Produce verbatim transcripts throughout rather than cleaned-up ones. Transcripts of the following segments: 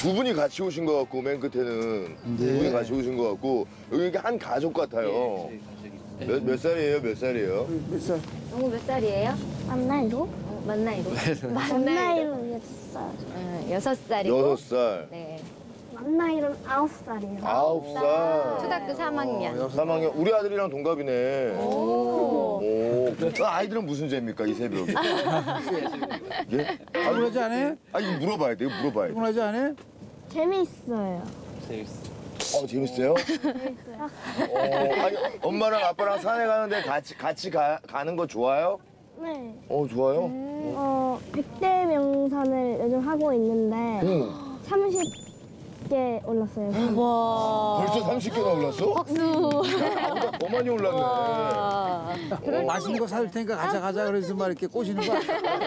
두 분이 같이 오신 것 같고 맨 끝에는 두 분이 같이 오신 것 같고 여기 이렇게 한 가족 같아요. 몇, 몇 살이에요? 몇 살이에요? 몇 살? 영우 몇 살이에요? 만나이로? 어, 만 나이로? 만나이로 여섯 살. 어, 여섯 살이고. 여섯 살, 네. 만나이로는 아홉 살이에요. 아홉 살. 초등학교 삼 학년. 삼 학년. 우리 아들이랑 동갑이네. 오. 오. 그 아이들은 무슨 죄입니까 이 새벽에? 예? 피곤하지 않아요? 아 이거 물어봐야 돼요. 물어봐야 돼. 피곤하지 않아요? 재미있어요. 어 재밌어요? 어, 아니 엄마랑 아빠랑 산에 가는데 같이 같이 가, 가는 거 좋아요? 네. 어 좋아요. 어, 백대 명산을 요즘 하고 있는데 응. 삼십 개 올랐어요. 벌써 삼십 개나 올랐어? 박수. 나보다 더 많이 올랐네. 어, 맛있는 거 사줄 테니까 가자 가자 그래서 막 이렇게 꼬시는 거야.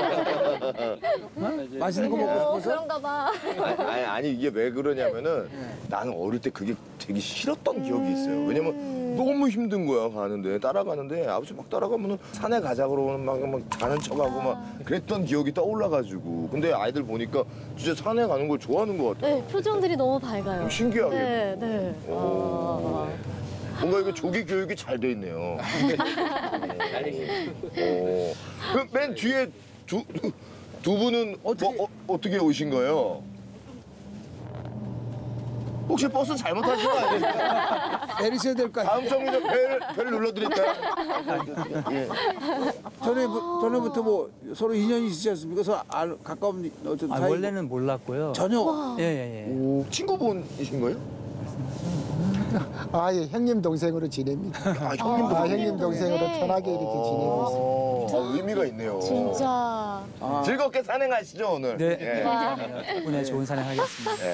어? 맛있는 거 먹고 싶어서? 그런가 봐. 아니, 아니, 아니 이게 왜 그러냐면은 나는 어릴 때 그게 되게 싫었던 기억이 있어요. 왜냐면 너무 힘든 거야 가는데 따라가는데 아버지 막 따라가면은 산에 가자 그러면 막, 막 자는 척하고 막 그랬던 기억이 떠올라가지고 근데 아이들 보니까 진짜 산에 가는 걸 좋아하는 것 같아. 네, 표정들이 너무 밝아요. 신기하게. 네, 네. 오. 뭔가 이거 조기 교육이 잘 돼 있네요. 오. 그럼 맨 뒤에 두, 두 분은 어떻게- 뭐, 어, 어떻게 오신 거예요? 혹시 버스 잘못하신 거 아니에요? 내리셔야 될 거 아니에요? 다음 정류장 벨, 벨 눌러드릴까요? 예. 전에, 전에부터 뭐 서로 인연이 있으지 않습니까? 그래서 알, 가까운 어떤 아, 사이 원래는 몰랐고요. 전혀. 예예예. 오, 친구분이신 거예요? 아, 예, 형님 동생으로 지냅니다. 아, 형님 아, 형님 동생으로 편하게 이렇게 지내고 있습니다. 아, 의미가 있네요. 진짜. 즐겁게 산행하시죠 오늘. 네. 예. 덕분에 좋은 산행 하겠습니다. 예.